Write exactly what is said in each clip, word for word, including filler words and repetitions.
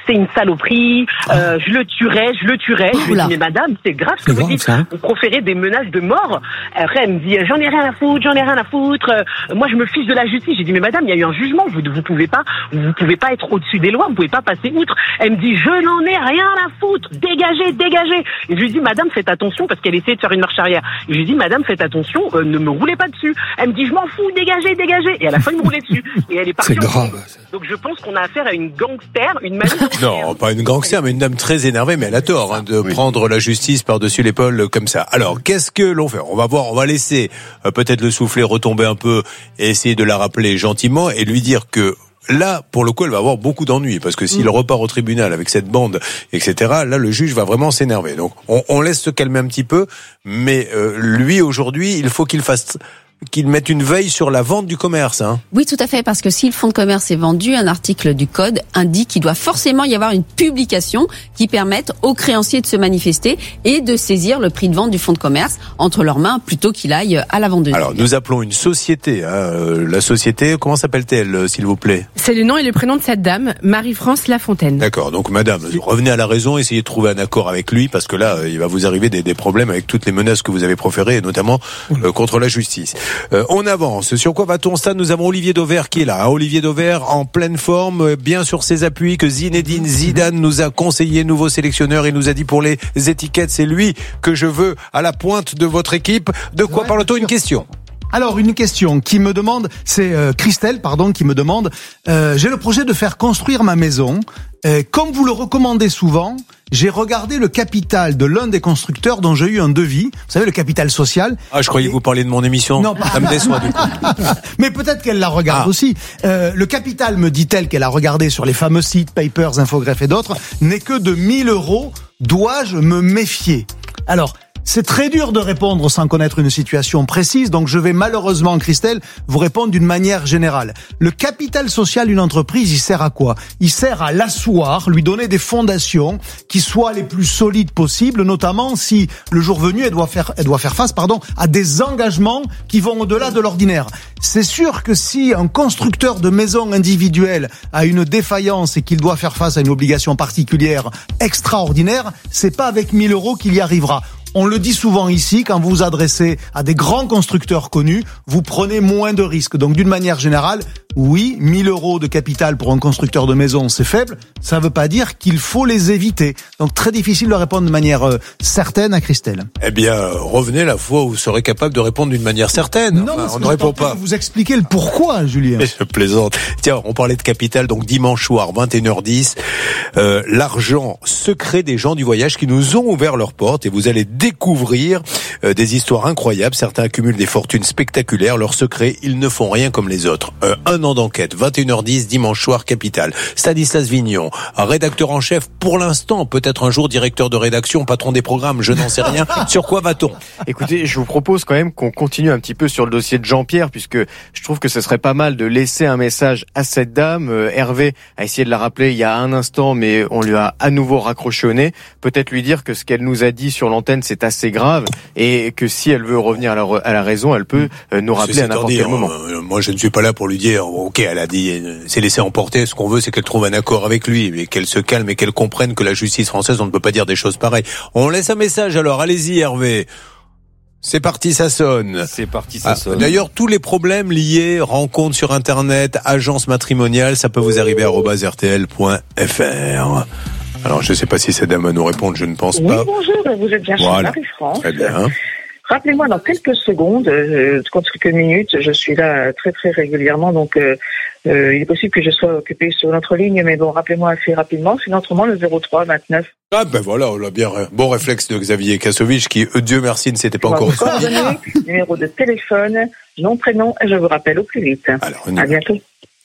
c'est une saloperie, euh, je le tuerai, je le tuerai. Je lui dis, mais madame, c'est grave ce que vous dites. Vous proférez des menaces de mort. Après, elle me dit, j'en ai rien à foutre, j'en ai rien à foutre. Euh, moi, je me fiche de la justice. J'ai dit, mais madame, il y a eu un jugement. Vous, vous pouvez pas, vous pouvez pas être au-dessus des lois. Vous pouvez pas passer outre. Elle me dit, je n'en ai rien à foutre. Dégagez, dégagez. Et je lui dis, madame, faites attention parce qu'elle essayait de faire une marche arrière. Et je lui dis, madame, faites attention, euh, ne me roulez pas dessus. Elle me dit, je m'en fous, dégagez, dégagez. Et à la fin, il me roulait dessus. Et elle est partie. C'est grave. Donc je pense qu'on a affaire à une gangster, une manif. Non, pas une gangster, mais une dame très énervée, mais elle a tort hein, de oui. prendre la justice par-dessus l'épaule comme ça. Alors, qu'est-ce que l'on fait ? On va voir, on va laisser euh, peut-être le soufflet retomber un peu et essayer de la rappeler gentiment et lui dire que là, pour le coup, elle va avoir beaucoup d'ennuis parce que s'il mmh. repart au tribunal avec cette bande, et cetera, là, le juge va vraiment s'énerver. Donc, on, on laisse se calmer un petit peu, mais euh, lui, aujourd'hui, il faut qu'il fasse... qu'ils mettent une veille sur la vente du commerce. Hein. Oui, tout à fait, parce que si le fonds de commerce est vendu, un article du code indique qu'il doit forcément y avoir une publication qui permette aux créanciers de se manifester et de saisir le prix de vente du fonds de commerce entre leurs mains plutôt qu'il aille à la vendeuse. Alors, nous appelons une société. Hein. La société, comment s'appelle-t-elle, s'il vous plaît ? C'est le nom et le prénom de cette dame, Marie-France Lafontaine. D'accord, donc madame, revenez à la raison, essayez de trouver un accord avec lui, parce que là, il va vous arriver des, des problèmes avec toutes les menaces que vous avez proférées, et notamment euh, contre la justice. Euh, on avance. Sur quoi va-t-on ça ? Nous avons Olivier Dauvert qui est là. Olivier Dauvert en pleine forme, bien sur ses appuis, que Zinedine Zidane nous a conseillé, nouveau sélectionneur, et nous a dit pour les étiquettes, c'est lui que je veux à la pointe de votre équipe. De quoi ouais, parle-t-on ? Une question. Alors, une question qui me demande, c'est euh, Christelle, pardon, qui me demande, euh, j'ai le projet de faire construire ma maison. Euh, comme vous le recommandez souvent, j'ai regardé le capital de l'un des constructeurs dont j'ai eu un devis. Vous savez, le capital social. Ah, je croyais et... que vous parliez de mon émission. Non, pas... Ça me déçoit, du coup. Mais peut-être qu'elle la regarde ah. aussi. Euh, le capital, me dit-elle, qu'elle a regardé sur les fameux sites Papers, Infogreffe et d'autres, n'est que de mille euros. Dois-je me méfier ? Alors, c'est très dur de répondre sans connaître une situation précise, donc je vais malheureusement, Christelle, vous répondre d'une manière générale. Le capital social d'une entreprise, il sert à quoi ? Il sert à l'asseoir, lui donner des fondations qui soient les plus solides possibles, notamment si le jour venu, elle doit faire, elle doit faire face, pardon, à des engagements qui vont au-delà de l'ordinaire. C'est sûr que si un constructeur de maisons individuelles a une défaillance et qu'il doit faire face à une obligation particulière extraordinaire, c'est pas avec mille euros qu'il y arrivera. On le dit souvent ici, quand vous vous adressez à des grands constructeurs connus, vous prenez moins de risques. Donc d'une manière générale, oui, mille euros de capital pour un constructeur de maison, c'est faible. Ça ne veut pas dire qu'il faut les éviter. Donc très difficile de répondre de manière euh, certaine à Christelle. Eh bien, revenez la fois où vous serez capable de répondre d'une manière certaine. Non, enfin, mais on ne répond pas. Vous expliquez le pourquoi, Julien. Je plaisante. Tiens, on parlait de capital, donc dimanche soir, vingt et une heures dix, euh, l'argent secret des gens du voyage qui nous ont ouvert leurs portes, et vous allez découvrir euh, des histoires incroyables. Certains accumulent des fortunes spectaculaires. Leur secret, ils ne font rien comme les autres. Euh, un an d'enquête, vingt et une heures dix, dimanche soir, Capital. Stanislas Vignon, rédacteur en chef pour l'instant, peut-être un jour directeur de rédaction, patron des programmes, je n'en sais rien. Sur quoi va-t-on ? Écoutez, je vous propose quand même qu'on continue un petit peu sur le dossier de Jean-Pierre, puisque je trouve que ce serait pas mal de laisser un message à cette dame. Euh, Hervé a essayé de la rappeler il y a un instant, mais on lui a à nouveau raccroché au nez. Peut-être lui dire que ce qu'elle nous a dit sur l'antenne, c'est assez grave, et que si elle veut revenir à la, à la raison, elle peut euh, nous rappeler à n'importe quel moment. Euh, moi, je ne suis pas là pour lui dire, ok, elle a dit, c'est laissé emporter. Ce qu'on veut, c'est qu'elle trouve un accord avec lui, mais qu'elle se calme et qu'elle comprenne que la justice française, on ne peut pas dire des choses pareilles. On laisse un message alors. Allez-y, Hervé. C'est parti, ça sonne. C'est parti, ça ah, sonne. D'ailleurs, tous les problèmes liés, rencontres sur Internet, agences matrimoniales, ça peut vous arriver à arobase r t l point f r. Alors, je ne sais pas si cette dame va nous répondre, je ne pense oui, pas. Oui, bonjour, vous êtes bien chez voilà. Marie-France. Très bien. Rappelez-moi dans quelques secondes, euh, quelques minutes, je suis là très très régulièrement, donc euh, euh, il est possible que je sois occupé sur notre ligne, mais bon, rappelez-moi assez rapidement, sinon autrement le zéro trois vingt-neuf. Ah ben voilà, on l'a bien, bon réflexe de Xavier Kassovitch qui, Dieu merci, ne s'était pas encore sorti. Numéro de téléphone, nom, prénom, et je vous rappelle au plus vite. Alors, à bientôt.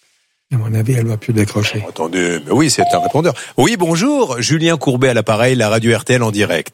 À mon avis, elle va plus décrocher. Attendez, mais oui, c'est un répondeur. Oui, bonjour, Julien Courbet à l'appareil, la radio R T L en direct.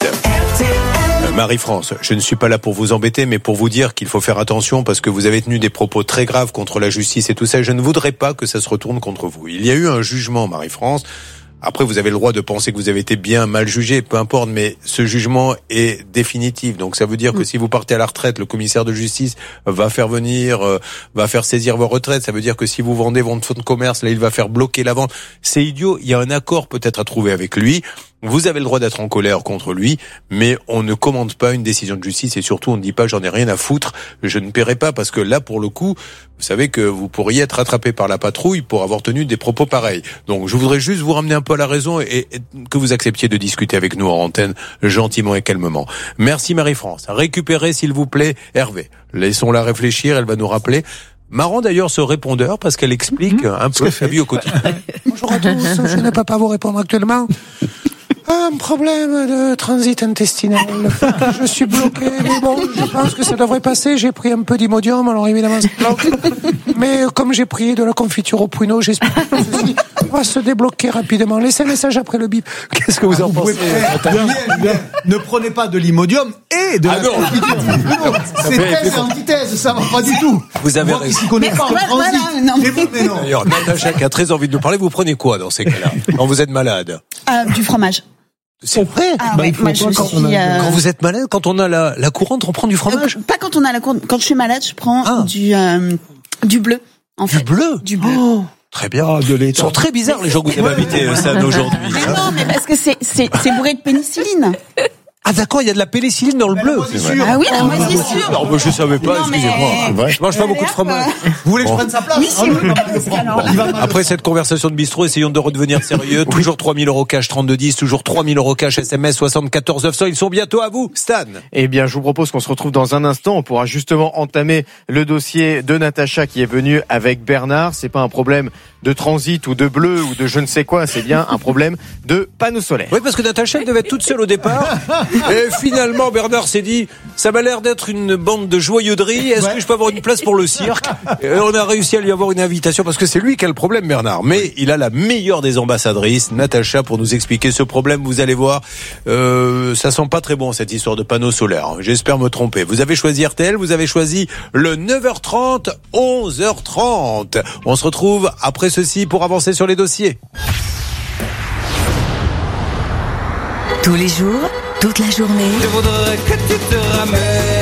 Euh, Marie-France, je ne suis pas là pour vous embêter, mais pour vous dire qu'il faut faire attention parce que vous avez tenu des propos très graves contre la justice et tout ça. Je ne voudrais pas que ça se retourne contre vous. Il y a eu un jugement, Marie-France, Après, vous avez le droit de penser que vous avez été bien, mal jugé, peu importe, mais ce jugement est définitif. Donc ça veut dire que si vous partez à la retraite, le commissaire de justice va faire venir, euh, va faire saisir vos retraites. Ça veut dire que si vous vendez votre fonds de commerce, là, il va faire bloquer la vente. C'est idiot. Il y a un accord peut-être à trouver avec lui. Vous avez le droit d'être en colère contre lui, mais on ne commande pas une décision de justice et surtout on ne dit pas j'en ai rien à foutre, je ne paierai pas, parce que là pour le coup, vous savez que vous pourriez être rattrapé par la patrouille pour avoir tenu des propos pareils. Donc je voudrais juste vous ramener un peu à la raison et, et que vous acceptiez de discuter avec nous en antenne gentiment et calmement. Merci Marie-France. Récupérez s'il vous plaît Hervé. Laissons-la réfléchir, elle va nous rappeler. Marrant d'ailleurs ce répondeur parce qu'elle explique mmh, un peu sa vie au quotidien. Bonjour à tous, je ne peux pas vous répondre actuellement. Un problème de transit intestinal. Je suis bloqué, mais bon, je pense que ça devrait passer. J'ai pris un peu d'Imodium, alors évidemment c'est bloqué. Mais comme j'ai pris de la confiture au pruneau, j'espère que ceci va se débloquer rapidement. Laissez un message après le bip. Qu'est-ce que vous en pensez? Ne prenez pas de l'Imodium et de ah la non. confiture. Non, c'est thèse et antithèse, ça va pas du tout. Vous avez raison. Qui connaît pas le transit. Voilà, non, mais... mais non. D'ailleurs, Natacha qui a très envie de nous parler, vous prenez quoi dans ces cas-là quand vous êtes malade? euh, Du fromage. C'est vrai. Ah, bah, ouais, il faut moi, quand, je suis, euh... quand vous êtes malade, quand on a la, la courante, on prend du fromage. Euh, pas quand on a la courante. Quand je suis malade, je prends ah. du euh, du bleu. En du fait. bleu. Du bleu. Oh, très bien. Oh, de l'état. Ils sont très bizarres les gens que vous avez invités ça aujourd'hui. Mais hein. non, mais parce que c'est c'est c'est bourré de pénicilline. Ah d'accord, il y a de la pénicilline dans le bleu. C'est sûr. Ah oui, la moitié sûre. Non, mais je savais pas, non, excusez-moi. Mais... Je mange pas beaucoup de fromage. Vous voulez que je prenne sa place? Oui, si vous voulez. Après cette conversation de bistrot, essayons de redevenir sérieux. Oui. Toujours trois mille euros cash trente-deux dix, toujours trois mille euros cash S M S soixante-quatorze neuf cents. Ils sont bientôt à vous, Stan. Eh bien, je vous propose qu'on se retrouve dans un instant. On pourra justement entamer le dossier de Natacha qui est venue avec Bernard. C'est pas un problème de transit ou de bleu ou de je ne sais quoi, c'est bien un problème de panneaux solaires. Oui, parce que Natacha elle devait être toute seule au départ. Et finalement, Bernard s'est dit, ça m'a l'air d'être une bande de joyeuderie. Est-ce ouais. que je peux avoir une place pour le cirque? Et on a réussi à lui avoir une invitation parce que c'est lui qui a le problème, Bernard. Mais il a la meilleure des ambassadrices, Natacha, pour nous expliquer ce problème. Vous allez voir, euh, ça sent pas très bon cette histoire de panneaux solaires. J'espère me tromper. Vous avez choisi R T L, vous avez choisi le neuf heures trente, onze heures trente. On se retrouve après ceci pour avancer sur les dossiers. Tous les jours, toute la journée. Je voudrais que tu te ramènes,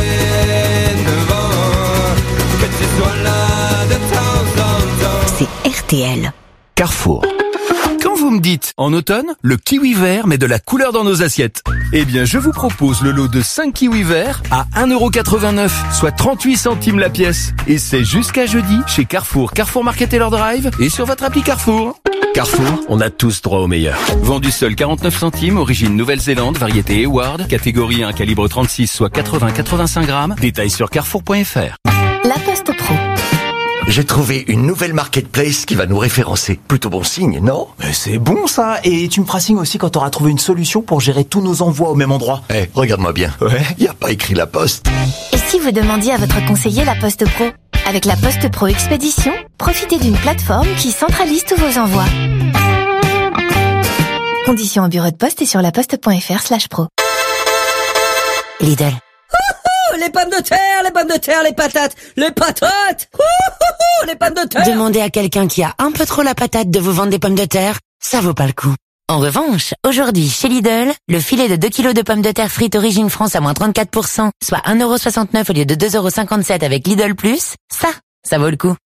que tu sois là de temps en temps. C'est R T L. Carrefour. Quand vous me dites, en automne, le kiwi vert met de la couleur dans nos assiettes. Eh bien, je vous propose le lot de cinq kiwis verts à un euro quatre-vingt-neuf, soit trente-huit centimes la pièce. Et c'est jusqu'à jeudi chez Carrefour, Carrefour Market et leur Drive et sur votre appli Carrefour. Carrefour, on a tous droit au meilleur. Vendu seul quarante-neuf centimes, origine Nouvelle-Zélande, variété Eward, catégorie un, calibre trente-six, soit quatre-vingts à quatre-vingt-cinq grammes. Détails sur carrefour point f r. La Poste Pro. J'ai trouvé une nouvelle marketplace qui va nous référencer. Plutôt bon signe, non? Mais c'est bon ça. Et tu me feras signe aussi quand tu auras trouvé une solution pour gérer tous nos envois au même endroit. Eh, hey, regarde-moi bien. Ouais. Y a pas écrit La Poste. Et si vous demandiez à votre conseiller La Poste Pro? Avec La Poste Pro Expédition, profitez d'une plateforme qui centralise tous vos envois. Conditions au bureau de poste et sur laposte point f r slash pro. Lidl. Les pommes de terre, les pommes de terre, les patates, les patates, ouh, les pommes de terre. Demandez à quelqu'un qui a un peu trop la patate de vous vendre des pommes de terre, ça vaut pas le coup. En revanche, aujourd'hui, chez Lidl, le filet de deux kilos de pommes de terre frites Origine France à moins trente-quatre pour cent, soit un euro soixante-neuf au lieu de deux euros cinquante-sept avec Lidl Plus, ça, ça vaut le coup.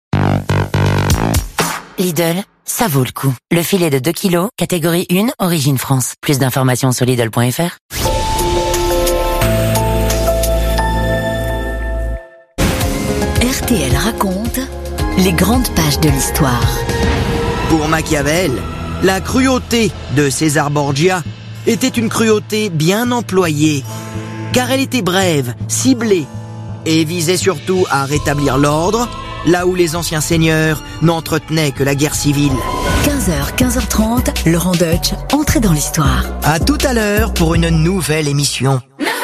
Lidl, ça vaut le coup. Le filet de deux kilos, catégorie un, Origine France. Plus d'informations sur lidl point f r. R T L raconte les grandes pages de l'histoire. Pour Machiavel, la cruauté de César Borgia était une cruauté bien employée, car elle était brève, ciblée, et visait surtout à rétablir l'ordre, là où les anciens seigneurs n'entretenaient que la guerre civile. quinze heures, quinze heures trente, Laurent Deutsch, entrée dans l'histoire. À tout à l'heure pour une nouvelle émission.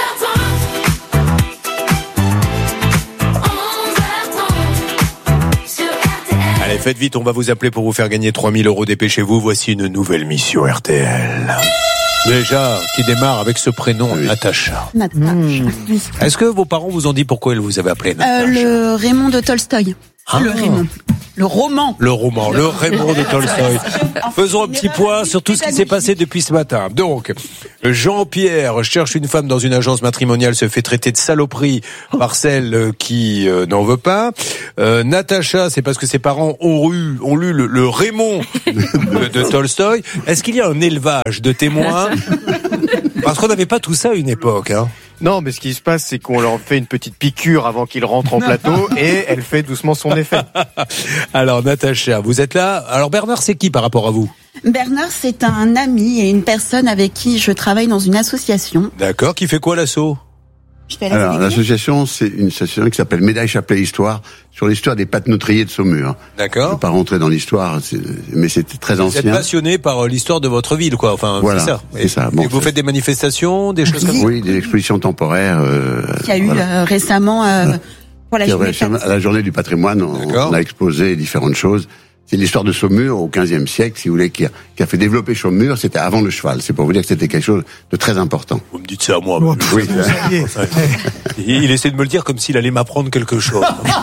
Allez, faites vite, on va vous appeler pour vous faire gagner trois mille euros. Dépêchez-vous, voici une nouvelle mission R T L. Déjà, qui démarre avec ce prénom, oui. Natacha. Natacha. Mmh. Est-ce que vos parents vous ont dit pourquoi ils vous avaient appelé Natacha? euh, Le Raymond de Tolstoï. Ah. Le Raymond. Le roman. Le roman, le Raymond de Tolstoï. Faisons un petit point sur tout ce qui s'est passé depuis ce matin. Donc, Jean-Pierre cherche une femme dans une agence matrimoniale, se fait traiter de saloperie par celle qui euh, n'en veut pas. Euh, Natacha, c'est parce que ses parents ont lu, ont lu le, le Raymond de, de Tolstoï. Est-ce qu'il y a un élevage de témoins? Parce qu'on n'avait pas tout ça à une époque, hein. Non, mais ce qui se passe, c'est qu'on leur fait une petite piqûre avant qu'ils rentrent en plateau et elle fait doucement son effet. Alors, Natacha, vous êtes là. Alors, Bernard, c'est qui par rapport à vous? Bernard, c'est un ami et une personne avec qui je travaille dans une association. D'accord. Qui fait quoi, l'asso? Alors, l'association, c'est une association qui s'appelle Médaille Chapelet Histoire, sur l'histoire des panneautriers de Saumur. D'accord. Je ne vais pas rentrer dans l'histoire, mais c'était très ancien. Vous êtes passionné par l'histoire de votre ville, quoi. Enfin, voilà, c'est ça. C'est ça. Bon, et vous faites des manifestations, des choses comme ça? Oui, des expositions temporaires. Euh, Il y a eu voilà. euh, récemment, euh, pour la journée, à la journée du patrimoine, on, on a exposé différentes choses. C'est l'histoire de Saumur au quinzième siècle, si vous voulez, qui a, qui a fait développer Saumur. C'était avant le cheval. C'est pour vous dire que c'était quelque chose de très important. Vous me dites ça à moi. Oh, oui. Il essaie de me le dire comme s'il allait m'apprendre quelque chose.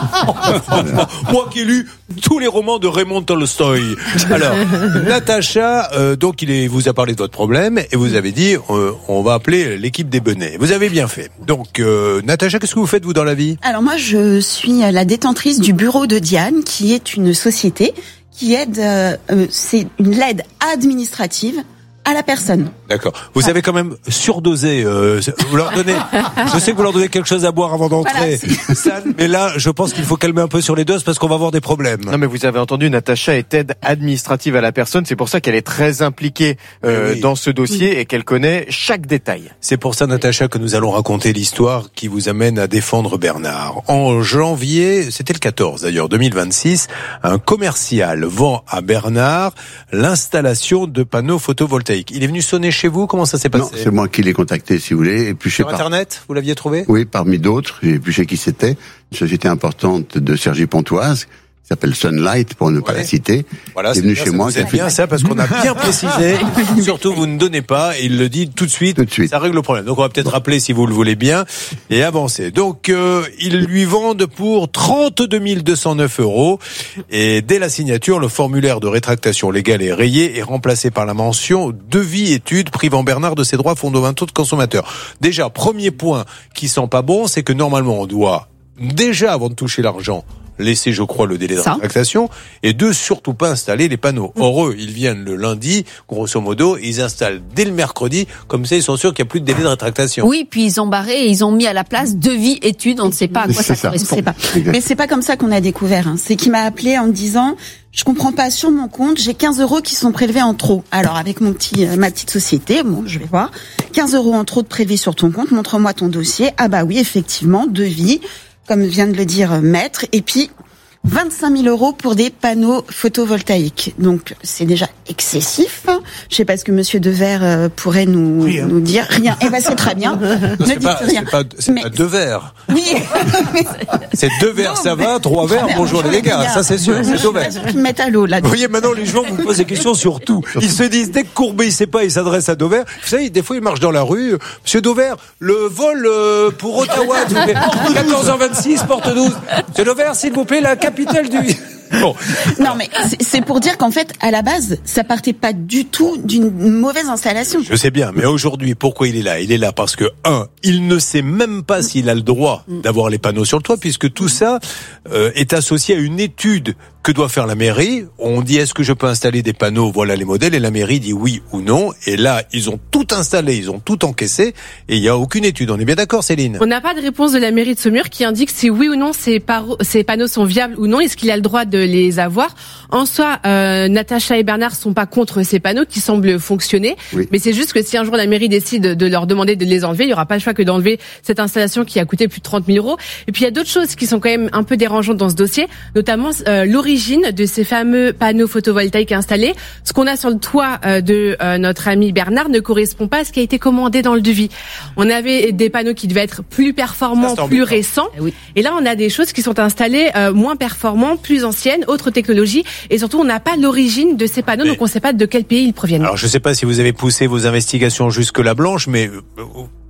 Moi qui ai lu tous les romans de Raymond Tolstoï. Alors, Natacha, euh, donc il est, vous a parlé de votre problème et vous avez dit, euh, on va appeler l'équipe des benets. Vous avez bien fait. Donc, euh, Natacha, qu'est-ce que vous faites vous dans la vie? Alors moi, je suis la détentrice du bureau de Diane, qui est une société qui aide, euh, euh, c'est une aide administrative à la personne. D'accord. Vous avez quand même surdosé. Euh, vous leur donnez. Je sais que vous leur donnez quelque chose à boire avant d'entrer, voilà, mais là, je pense qu'il faut calmer un peu sur les doses parce qu'on va avoir des problèmes. Non, mais vous avez entendu, Natacha est aide administrative à la personne. C'est pour ça qu'elle est très impliquée euh, oui. dans ce dossier oui. et qu'elle connaît chaque détail. C'est pour ça, Natacha, que nous allons raconter l'histoire qui vous amène à défendre Bernard. En janvier, c'était le quatorze d'ailleurs, deux mille vingt-six, un commercial vend à Bernard l'installation de panneaux photovoltaïques. Il est venu sonner chez vous? Comment ça s'est passé? Non, c'est moi qui l'ai contacté, si vous voulez. Et puis Sur par... Internet, vous l'aviez trouvé? Oui, parmi d'autres. J'ai plus chez qui c'était. Une société importante de Cergy-Pontoise, qui s'appelle Sunlight, pour ne pas ouais. la citer. Voilà, c'est venu chez moi. C'est bien ça, parce qu'on a bien précisé. Surtout, vous ne donnez pas, et il le dit tout de suite. Tout de suite. Ça règle le problème. Donc, on va peut-être rappeler, si vous le voulez bien, et avancer. Donc, euh, ils lui vendent pour trente-deux mille deux cent neuf euros. Et dès la signature, le formulaire de rétractation légale est rayé et remplacé par la mention devis études privant Bernard de ses droits fondamentaux de consommateur. Déjà, premier point qui sent pas bon, c'est que normalement, on doit, déjà avant de toucher l'argent, laisser, je crois, le délai de rétractation, et deux, surtout pas installer les panneaux. Or, eux, ils viennent le lundi, grosso modo, ils installent dès le mercredi, comme ça, ils sont sûrs qu'il n'y a plus de délai de rétractation. Oui, puis ils ont barré et ils ont mis à la place devis, études, on ne sait pas à quoi ça, ça correspond. Pas. Mais c'est pas comme ça qu'on a découvert. Hein. C'est qu'il m'a appelé en me disant, je comprends pas, sur mon compte, j'ai quinze euros qui sont prélevés en trop. Alors, avec mon petit, euh, ma petite société, bon, je vais voir, quinze euros en trop de prélevés sur ton compte, montre-moi ton dossier. Ah bah oui, effectivement, devis, comme vient de le dire Maître, et puis vingt-cinq mille euros pour des panneaux photovoltaïques. Donc, c'est déjà excessif. Je sais pas ce que Monsieur Devers euh, pourrait nous, rien. nous dire. Rien. Eh ben, c'est très bien. Non, ne c'est dites pas, rien. C'est pas, c'est mais... pas deux verres. Oui. C'est deux verres, ça va. Trois verres, bonjour les gars. Ça, c'est sûr. C'est deux verres. Ils mettent à l'eau, là. Vous voyez, maintenant, les gens vous posent des questions sur tout. Ils se disent, dès que Courbet, il sait pas, il s'adresse à Dover. Vous savez, des fois, il marche dans la rue. Monsieur Dover, le vol euh, pour Ottawa, s'il vous plaît. quatorze heures vingt-six, porte douze. Monsieur Dover, s'il vous plaît, la capitale du... Bon. Non, mais c'est pour dire qu'en fait, à la base, ça partait pas du tout d'une mauvaise installation. Je sais bien, mais aujourd'hui, pourquoi il est là? Il est là parce que, un, il ne sait même pas s'il a le droit d'avoir les panneaux sur le toit, puisque tout ça euh, est associé à une étude que doit faire la mairie. On dit, est-ce que je peux installer des panneaux? Voilà les modèles, et la mairie dit oui ou non. Et là, ils ont tout installé, ils ont tout encaissé, et il n'y a aucune étude. On est bien d'accord, Céline? On n'a pas de réponse de la mairie de Saumur qui indique si oui ou non ces, paro- ces panneaux sont viables ou non. Est-ce qu'il a le droit de les avoir? En soi, euh, Natacha et Bernard sont pas contre ces panneaux qui semblent fonctionner, oui. Mais c'est juste que si un jour la mairie décide de leur demander de les enlever, il y aura pas le choix que d'enlever cette installation qui a coûté plus de trente mille euros. Et puis il y a d'autres choses qui sont quand même un peu dérangeantes dans ce dossier, notamment euh, l'origine de ces fameux panneaux photovoltaïques installés. Ce qu'on a sur le toit euh, de euh, notre ami Bernard ne correspond pas à ce qui a été commandé dans le devis. On avait des panneaux qui devaient être plus performants, plus récents, oui. Et là on a des choses qui sont installées euh, moins performantes, plus anciennes, autres technologies, et surtout on n'a pas l'origine de ces panneaux, mais, donc on ne sait pas de quel pays ils proviennent. Alors je ne sais pas si vous avez poussé vos investigations jusque la Blanche, mais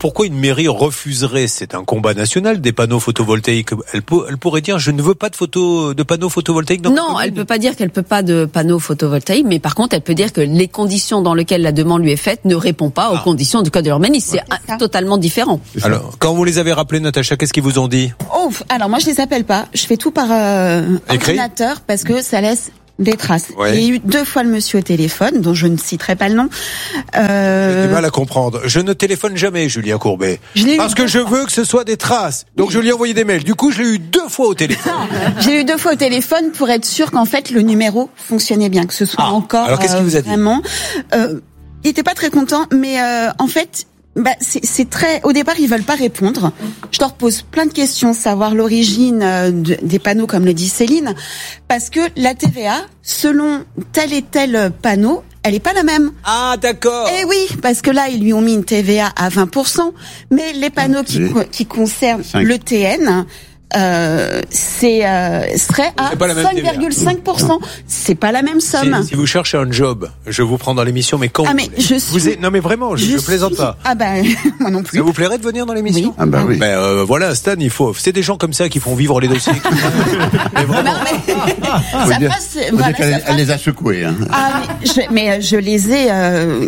pourquoi une mairie refuserait, c'est un combat national, des panneaux photovoltaïques? Elle, peut, elle pourrait dire, je ne veux pas de photos, de panneaux photovoltaïques dans Non, elle peut pas dire qu'elle peut pas de panneaux photovoltaïques, mais par contre, elle peut dire que les conditions dans lesquelles la demande lui est faite ne répondent pas aux ah. conditions du code de l'urbanisme. C'est, c'est totalement différent. Alors, quand vous les avez rappelés, Natacha, qu'est-ce qu'ils vous ont dit? Oh, alors moi, je les appelle pas. Je fais tout par euh, ordinateur parce que ça laisse des traces. Ouais. Il y a eu deux fois le monsieur au téléphone, dont je ne citerai pas le nom. Euh... J'ai du mal à comprendre. Je ne téléphone jamais, Julien Courbet. Parce que je veux que ce soit des traces. Donc je lui ai envoyé des mails. Du coup, je l'ai eu deux fois au téléphone. J'ai eu deux fois au téléphone pour être sûr qu'en fait, le numéro fonctionnait bien, que ce soit ah. encore Alors, qu'est-ce qu'il vous a dit vraiment. Euh, il était pas très content, mais euh, en fait... Bah, c'est, c'est très. Au départ, ils veulent pas répondre. Je leur pose plein de questions, savoir l'origine euh, de, des panneaux, comme le dit Céline, parce que la T V A, selon tel et tel panneau, elle est pas la même. Ah, d'accord. Eh oui, parce que là, ils lui ont mis une T V A à vingt pour cent, mais les panneaux qui, qui concernent cinq le T N. Euh, c'est euh, serait à cinq virgule cinq pour cent. C'est pas la même somme. Si, si vous cherchez un job, je vous prends dans l'émission, mais quand ah mais je suis... vous êtes... non mais vraiment, je, je, je plaisante suis... pas. Ah ben moi non plus. Ça vous plairait de venir dans l'émission? Oui. Ah bah oui. Ben euh, voilà, Stan, il faut. C'est des gens comme ça qui font vivre les dossiers. mais vraiment. Non, mais... ça dire, passe. Voilà, ça elle, passe... elle les a secoués. Hein. Ah mais je, mais je les ai. Euh...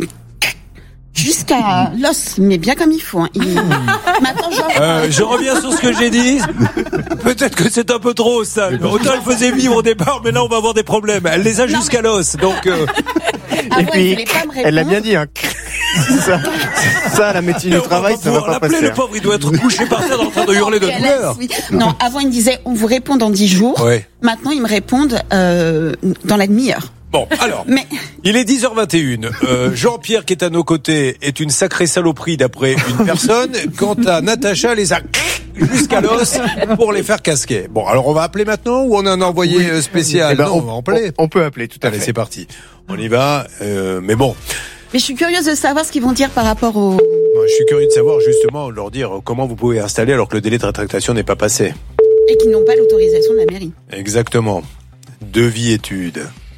Jusqu'à l'os, mais bien comme il faut. Hein. Il... Maintenant, euh, je reviens sur ce que j'ai dit. Peut-être que c'est un peu trop, ça. Autant elle faisait vivre au départ, mais là on va avoir des problèmes. Elle les a non, jusqu'à mais... l'os, donc. Euh... Ah, Et ouais, puis, elle l'a bien dit. Hein. ça, ça, la médecine du travail, ça va pas passer. Le pauvre, il doit être couché par terre en train de hurler de douleur. Oui. Non, avant il me disait, on vous répond dans dix jours. Ouais. Maintenant, ils me répondent euh, dans la demi-heure. Bon, alors, mais... il est dix heures vingt et une. Euh, Jean-Pierre, qui est à nos côtés, est une sacrée saloperie d'après une personne. Quant à Natacha, les a jusqu'à l'os pour les faire casquer. Bon, alors on va appeler maintenant ou on a un envoyé oui. spécial eh ben, non, on, on va appeler. On, on peut appeler, tout à Allez, fait. c'est parti. On y va, euh, mais bon. Mais je suis curieuse de savoir ce qu'ils vont dire par rapport au... Je suis curieux de savoir justement, leur dire comment vous pouvez installer alors que le délai de rétractation n'est pas passé. Et qu'ils n'ont pas l'autorisation de la mairie. Exactement. Devis études.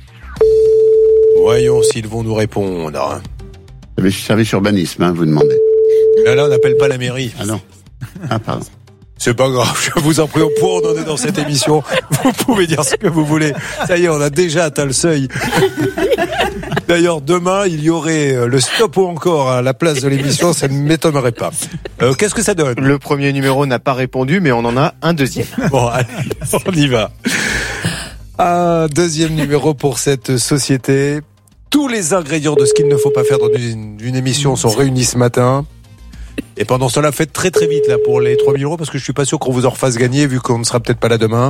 Voyons s'ils vont nous répondre. Le service urbanisme, hein, vous demandez. Là, là, on n'appelle pas la mairie. Ah non. Ah, pardon. C'est pas grave, je vous en prie, au point, on en est dans cette émission. Vous pouvez dire ce que vous voulez. Ça y est, on a déjà atteint le seuil. D'ailleurs, demain, il y aurait le stop ou encore à la place de l'émission, ça ne m'étonnerait pas. Euh, qu'est-ce que ça donne? Le premier numéro n'a pas répondu, mais on en a un deuxième. Bon, allez, on y va. Un deuxième numéro pour cette société. Tous les ingrédients de ce qu'il ne faut pas faire dans une, une émission sont réunis ce matin. Et pendant cela, faites très très vite là pour les trois mille euros parce que je suis pas sûr qu'on vous en refasse gagner vu qu'on ne sera peut-être pas là demain.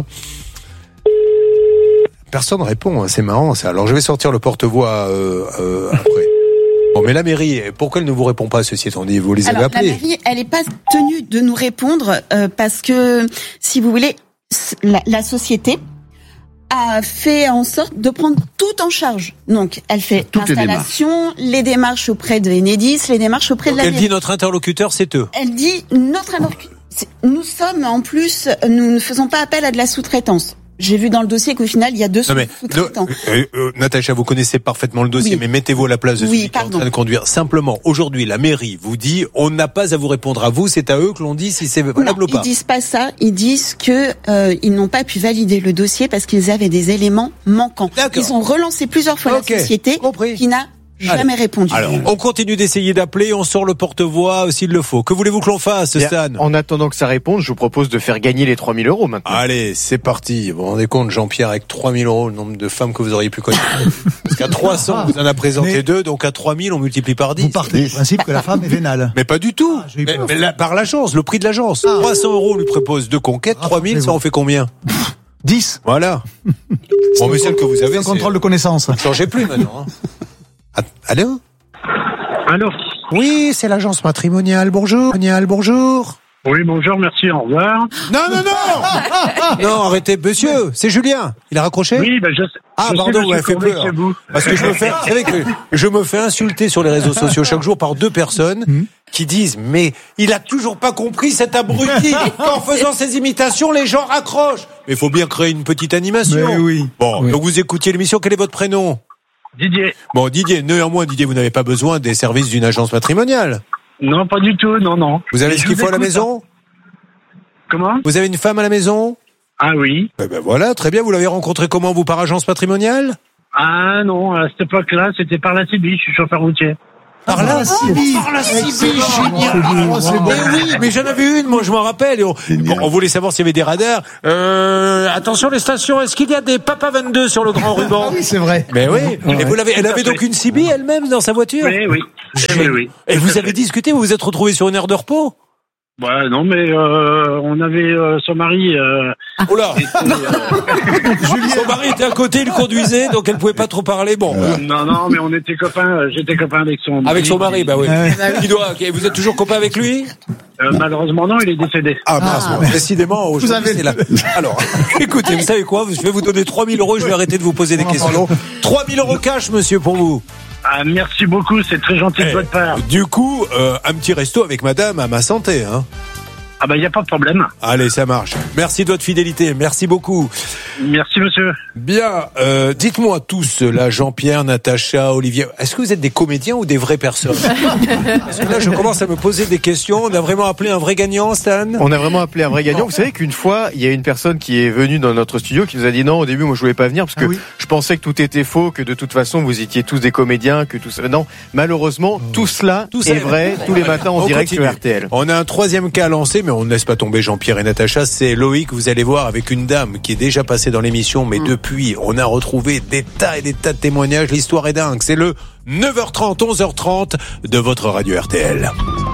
Personne répond, hein, c'est marrant ça. Alors je vais sortir le porte-voix euh, euh, après. Bon, mais la mairie, pourquoi elle ne vous répond pas, ceci étant dit? Vous les avez Alors, appelés? La mairie, elle n'est pas tenue de nous répondre euh, parce que, si vous voulez, la, la société a fait en sorte de prendre tout en charge. Donc, elle fait Toutes l'installation, les démarches. les démarches auprès de Enedis, les démarches auprès Donc de la elle mairie. dit notre interlocuteur, c'est eux. Elle dit notre interlocuteur. Nous sommes, en plus, nous ne faisons pas appel à de la sous-traitance. J'ai vu dans le dossier qu'au final, il y a deux non mais, sous-traitants. Euh, euh, Natacha, vous connaissez parfaitement le dossier, oui. mais mettez-vous à la place de celui oui, qui est en train de conduire. Simplement, aujourd'hui, la mairie vous dit, on n'a pas à vous répondre à vous, c'est à eux que l'on dit si c'est valable ou pas. Ils disent pas ça, ils disent que euh, ils n'ont pas pu valider le dossier parce qu'ils avaient des éléments manquants. D'accord. Ils ont relancé plusieurs fois okay. la société Compris. qui n'a jamais Allez. répondu. Alors, on continue d'essayer d'appeler, on sort le porte-voix s'il le faut. Que voulez-vous que l'on fasse, Bien, Stan? En attendant que ça réponde, je vous propose de faire gagner les trois mille euros maintenant. Allez, c'est parti. Vous vous rendez compte, Jean-Pierre, avec trois mille euros, le nombre de femmes que vous auriez pu connaître. Parce qu'à trois cents, vous en a présenté mais deux, donc à trois mille, on multiplie par dix. Vous partez du principe que la femme est vénale. Mais pas du tout. Ah, mais, mais la, par l'agence, le prix de l'agence. Ah. trois cents euros, on lui propose deux conquêtes, ah, trois mille, ça en fait combien? dix. Voilà. Bon, mais celle que vous avez, c'est un contrôle de connaissance. Ne changez plus maintenant. Hein. Allô? Allô? Oui, c'est l'agence matrimoniale. Bonjour. Matrimoniale, bonjour. Oui, bonjour, merci, au revoir. Non, non, non! Non, arrêtez, monsieur, c'est Julien. Il a raccroché? Oui, ben je sais. Ah, je pardon, vous m'avez fait peur. Vous. Parce que je me fais, vous savez que je me fais insulter sur les réseaux sociaux chaque jour par deux personnes mmh. qui disent, mais il a toujours pas compris cet abruti. En faisant ses imitations, les gens raccrochent. Mais il faut bien créer une petite animation. Mais oui. Bon, oui. donc vous écoutiez l'émission, quel est votre prénom? Didier. Bon, Didier, néanmoins, Didier, vous n'avez pas besoin des services d'une agence matrimoniale. Non, pas du tout, non, non. Vous avez Mais ce je qu'il vous faut à la écoute, maison? Comment? Vous avez une femme à la maison? Ah oui. Eh ben voilà, très bien. Vous l'avez rencontré comment, vous, par agence patrimoniale? Ah non, à cette époque-là, c'était par la C B I, je suis chauffeur routier. Par la C B I. Par la C B I, génial. Oh, c'est bon. Mais oui, mais j'en avais une, moi je m'en rappelle. Et on, bon, on voulait savoir s'il y avait des radars. Euh, attention les stations, est-ce qu'il y a des Papa vingt-deux sur le grand ruban? Oui, c'est vrai. Mais oui. Ouais. Et vous l'avez, elle avait donc une C B I elle-même dans sa voiture? Oui, oui. Oui, oui. Et vous avez discuté, vous vous êtes retrouvé sur une aire de repos? Ouais, non, mais euh, on avait euh, son mari. Euh, oh là était, euh, Son mari était à côté, il conduisait, donc elle pouvait pas trop parler. Bon. Euh, non, non, mais on était copains. euh, J'étais copain avec son mari. Avec son mari, bah oui. Ouais. Il doit, ok, vous êtes toujours copain avec lui? Euh, malheureusement, non, il est décédé. Ah, mince, bon, décidément, Vous avez c'est là. Alors, écoutez, vous savez quoi? Je vais vous donner trois mille euros et je vais arrêter de vous poser des questions. trois mille euros cash, monsieur, pour vous. Ah, merci beaucoup, c'est très gentil de Eh, votre part. Du coup, euh, un petit resto avec madame à ma santé, hein. Ah bah, il n'y a pas de problème. Allez, ça marche. Merci de votre fidélité. Merci beaucoup. Merci, monsieur. Bien, euh, dites-moi tous, là, Jean-Pierre, Natacha, Olivier, est-ce que vous êtes des comédiens ou des vraies personnes? Parce que là, je commence à me poser des questions. On a vraiment appelé un vrai gagnant, Stan? On a vraiment appelé un vrai gagnant. Vous savez qu'une fois, il y a une personne qui est venue dans notre studio qui nous a dit non, au début, moi, je voulais pas venir parce que Ah oui. je pensais que tout était faux, que de toute façon, vous étiez tous des comédiens, que tout ça. Non, malheureusement, tout cela Tout ça est vrai tous les matins en On direct continue. sur R T L. On a un troisième cas à lancer, mais on ne laisse pas tomber Jean-Pierre et Natacha. C'est Loïc, vous allez voir, avec une dame qui est déjà passée dans l'émission, mais depuis, on a retrouvé des tas et des tas de témoignages. L'histoire est dingue. C'est le neuf heures trente, onze heures trente de votre radio R T L.